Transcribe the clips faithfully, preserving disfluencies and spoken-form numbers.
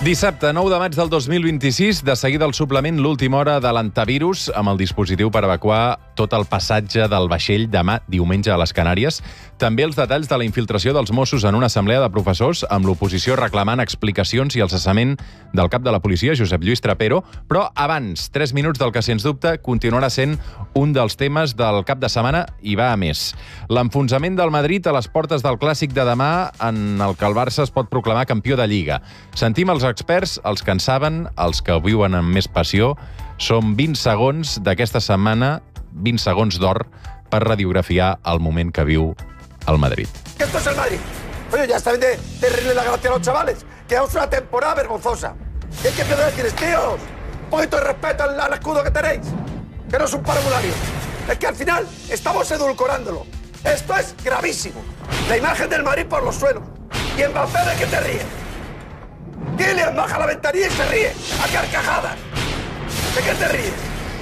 Dissabte, nou de maig del dos mil vint-i-sis, de seguida al suplement l'última hora de l'antivirus amb el dispositiu per evacuar tot el passatge del vaixell demà diumenge a les Canàries. També els detalls de la infiltració dels Mossos en una assemblea de professors amb l'oposició reclamant explicacions i el cessament del cap de la policia, Josep Lluís Trapero. Però abans, tres minuts del que, sens dubte, continuarà sent un dels temes del cap de setmana i va a més. L'enfonsament del Madrid a les portes del clàssic de demà en el que el Barça es pot proclamar campió de Lliga. Sentim els experts, els que en saben, els que ho viuen amb més passió. Són vint segons d'aquesta setmana, vint segons d'or, per radiografiar el moment que viu el Madrid. Esto es el Madrid. Oye, ya saben de, de rendirle la gracia a los chavales. Que es una temporada vergonzosa. Y hay que perder decirles, tíos, un poquito de respeto al, al escudo que tenéis. Que no es un parvulario. Es que al final estamos edulcorándolo. Esto es gravísimo. La imagen del Madrid por los suelos. Y Mbappé, ¿de qué te ríes? Kylian baja la ventanilla y se ríe, a carcajadas. ¿De què te ries?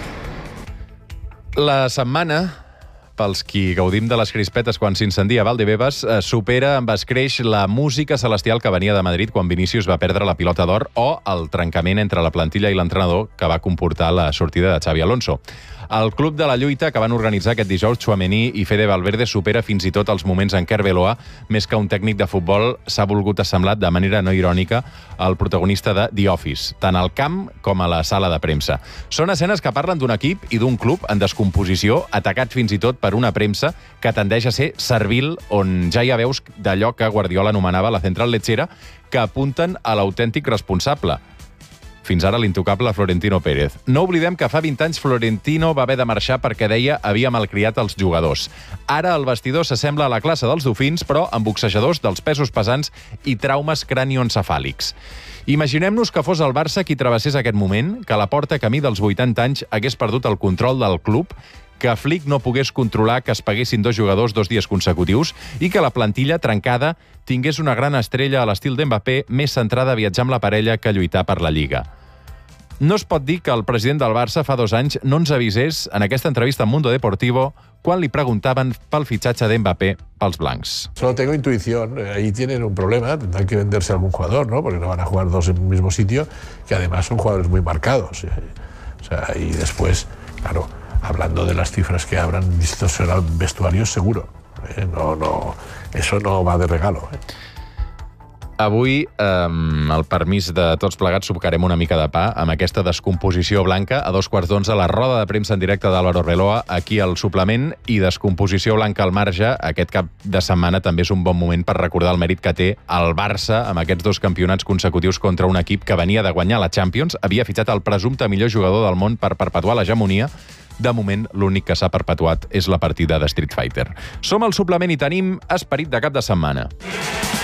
La setmana, pels qui gaudim de les crispetes quan s'incendia Valdebebas, supera amb escreix la música celestial que venia de Madrid quan Vinícius va perdre la pilota d'or o el trencament entre la plantilla i l'entrenador que va comportar la sortida de Xavi Alonso. El Club de la Lluita que van organitzar aquest dijous Tchouaméni i Fede Valverde supera fins i tot els moments en què Arbeloa, més que un tècnic de futbol, s'ha volgut assemblar de manera no irònica al protagonista de The Office, tant al camp com a la sala de premsa. Són escenes que parlen d'un equip i d'un club en descomposició, atacat fins i tot per una premsa que tendeix a ser servil, on ja hi ha veus d'allò que Guardiola anomenava la central lechera, que apunten a l'autèntic responsable. Fins ara l'intocable Florentino Pérez. No oblidem que fa vint anys Florentino va haver de marxar perquè deia havia malcriat els jugadors. Ara el vestidor s'assembla a la classe dels dofins, però amb boxejadors dels pesos pesants i traumes cranioencefàlics. Imaginem-nos que fos el Barça qui travessés aquest moment, que a la porta camí dels vuitanta anys hagués perdut el control del club, que Flick no pogués controlar que es paguessin dos jugadors dos dies consecutius i que la plantilla trencada tingués una gran estrella a l'estil d'Mbappé més centrada a viatjar amb la parella que a lluitar per la Lliga. No es pot dir que el president del Barça fa dos anys no ens avisés en aquesta entrevista amb Mundo Deportivo quan li preguntaven pel fitxatge d'Mbappé pels blancs. Solo tengo intuición. Ahí tienen un problema. Tendrán que venderse a algún jugador, ¿no? Porque no van a jugar dos en el mismo sitio, que además son jugadores muy marcados. O sea, y después, claro, hablando de las cifras que habrán distorsionado vestuarios, seguro. Eh, no, no, eso no va de regalo. Eh. Avui, amb el permís de tots plegats, sucarem una mica de pa amb aquesta descomposició blanca. A dos quarts d'onze, la roda de premsa en directe d'Álvaro Arbeloa, aquí al suplement, i descomposició blanca al marge. Aquest cap de setmana també és un bon moment per recordar el mèrit que té el Barça amb aquests dos campionats consecutius contra un equip que venia de guanyar la Champions, havia fitxat el presumpte millor jugador del món per perpetuar l'hegemonia. De moment, l'únic que s'ha perpetuat és la partida de Street Fighter. Som al suplement i tenim esperit de cap de setmana.